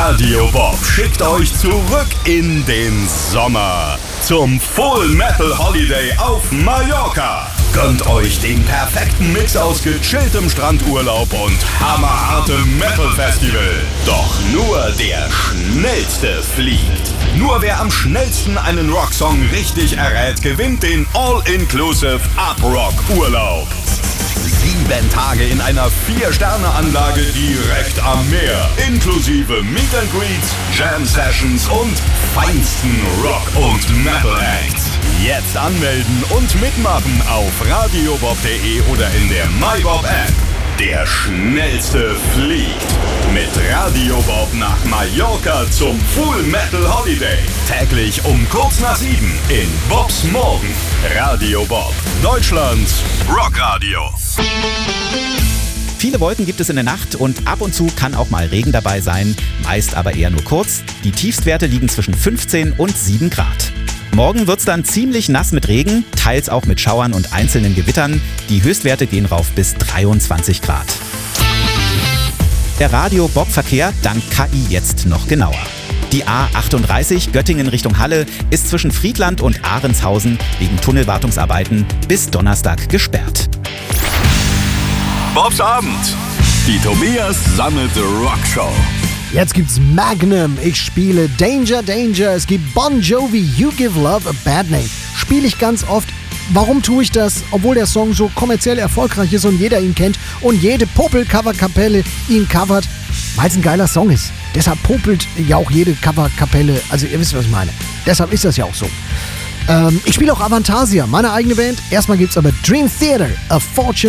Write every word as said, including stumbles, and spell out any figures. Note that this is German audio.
Radio Bob schickt euch zurück in den Sommer zum Full Metal Holiday auf Mallorca. Gönnt euch den perfekten Mix aus gechilltem Strandurlaub und hammerhartem Metal Festival. Doch nur der Schnellste fliegt. Nur wer am schnellsten einen Rocksong richtig errät, gewinnt den All-Inclusive Up-Rock-Urlaub. Sieben Tage in einer Vier-Sterne-Anlage direkt am Meer. Inklusive Meet and Greets, Jam-Sessions und feinsten Rock- und Metal-Acts. Jetzt anmelden und mitmachen auf radiobob punkt de oder in der MyBob-App. Der Schnellste fliegt mit Radio Bob nach Mallorca zum Full Metal Holiday. Täglich um kurz nach sieben in Bobs Morgen. Radio Bob, Deutschlands Rockradio. Viele Wolken gibt es in der Nacht und ab und zu kann auch mal Regen dabei sein, meist aber eher nur kurz. Die Tiefstwerte liegen zwischen fünfzehn und sieben Grad. Morgen wird's dann ziemlich nass mit Regen, teils auch mit Schauern und einzelnen Gewittern. Die Höchstwerte gehen rauf bis dreiundzwanzig Grad. Der Radio-Bob-Verkehr dank K I jetzt noch genauer. Die A achtunddreißig Göttingen Richtung Halle ist zwischen Friedland und Ahrenshausen wegen Tunnelwartungsarbeiten bis Donnerstag gesperrt. Bobs Abend. Die Tobias Sammelte Rockshow. Jetzt gibt's Magnum, ich spiele Danger Danger, es gibt Bon Jovi, You Give Love a Bad Name. Spiele ich ganz oft. Warum tue ich das? Obwohl der Song so kommerziell erfolgreich ist und jeder ihn kennt und jede Popel-Cover-Kapelle ihn covert, weil es ein geiler Song ist. Deshalb popelt ja auch jede Cover-Kapelle, also ihr wisst, was ich meine. Deshalb ist das ja auch so. Ähm, ich spiele auch Avantasia, meine eigene Band. Erstmal gibt's aber Dream Theater, A Fortune